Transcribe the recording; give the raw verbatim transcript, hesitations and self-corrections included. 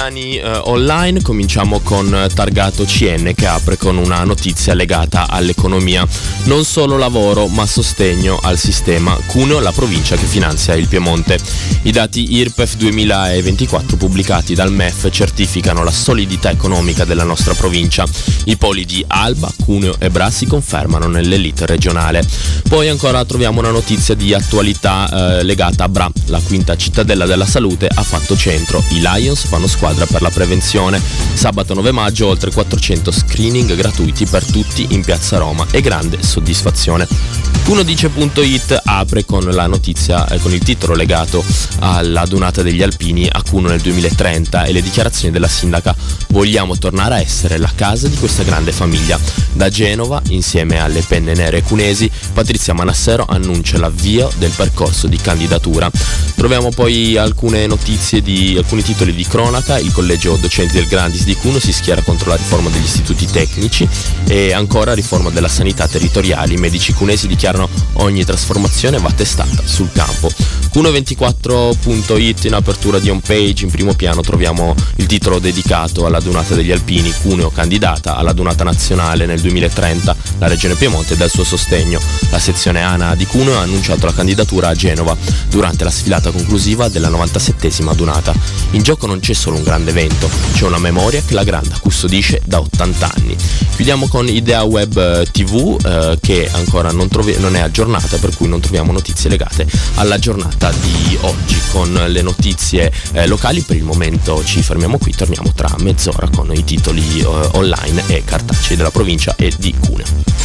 quotidiani eh, online. Cominciamo con Targato C N, che apre con una notizia legata all'economia. Non solo lavoro ma sostegno al sistema. Cuneo, la provincia che finanzia il Piemonte. I dati I R P E F duemilaventiquattro pubblicati dal M E F certificano la solidità economica della nostra provincia. I poli di Alba, Cuneo e Bra si confermano nell'elite regionale. Poi ancora troviamo una notizia di attualità eh, legata a Bra. La quinta cittadella della salute ha fatto centro. I Lions fanno squadra per la prevenzione. Sabato nove maggio oltre quattrocento screening gratuiti per tutti in piazza Roma e grande soddisfazione. Uno dice punto it apre con la notizia eh, con il titolo legato alla Dunata degli Alpini a Cuneo nel duemilatrenta e le dichiarazioni della sindaca: vogliamo tornare a essere la casa di questa grande famiglia. Da Genova, insieme alle penne nere cunesi, Patrizia Manassero annuncia l'avvio del percorso di candidatura. Troviamo poi alcune notizie di alcuni titoli di cronaca. Il collegio docenti del Grandis di Cuneo si schiera contro la riforma degli istituti tecnici e ancora riforma della sanità territoriali. I medici cunesi dichiarano ogni trasformazione va testata sul campo. Cuneo ventiquattro punto it in apertura di home page, in primo piano troviamo il titolo dedicato alla Dunata degli Alpini. Cuneo candidata alla Dunata nazionale nel duemilatrenta, la regione Piemonte dà il suo sostegno. La sezione ANA di Cuneo ha annunciato la candidatura a Genova durante la sfilata conclusiva della novantasettesima Dunata. In gioco non c'è solo un grande evento, c'è una memoria che la Granda custodisce da ottanta anni. Chiudiamo con Idea Web tivù eh, che ancora non, trovi- non è aggiornata, per cui non troviamo notizie legate alla giornata di oggi. Con le notizie eh, locali per il momento ci fermiamo qui, torniamo tra mezz'ora con i titoli eh, online e cartacei della provincia e di Cuneo.